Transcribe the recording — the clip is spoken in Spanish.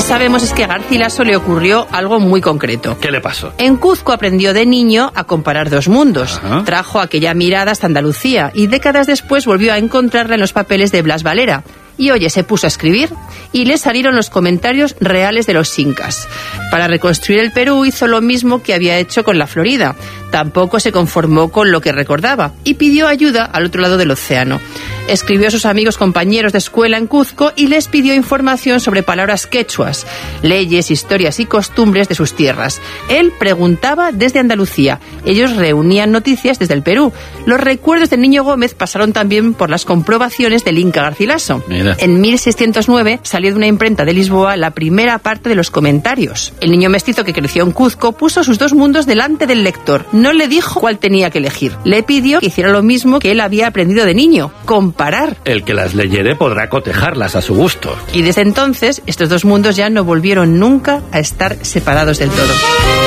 sabemos es que a Garcilaso le ocurrió algo muy concreto. ¿Qué le pasó? En Cuzco aprendió de niño a comparar dos mundos. Ajá. Trajo aquella mirada hasta Andalucía y décadas después volvió a encontrarla en los papeles de Blas Valera. Y oye, se puso a escribir y le salieron los comentarios reales de los incas. Para reconstruir el Perú hizo lo mismo que había hecho con la Florida. Tampoco se conformó con lo que recordaba y pidió ayuda al otro lado del océano. Escribió a sus amigos compañeros de escuela en Cuzco y les pidió información sobre palabras quechuas, leyes, historias y costumbres de sus tierras. Él preguntaba desde Andalucía. Ellos reunían noticias desde el Perú. Los recuerdos del Niño Gómez pasaron también por las comprobaciones del Inca Garcilaso. Mira. En 1609 salió de una imprenta de Lisboa la primera parte de los comentarios. El niño mestizo que creció en Cuzco puso sus dos mundos delante del lector. No le dijo cuál tenía que elegir. Le pidió que hiciera lo mismo que él había aprendido de niño, comparar. El que las leyere podrá cotejarlas a su gusto. Y desde entonces, estos dos mundos ya no volvieron nunca a estar separados del todo.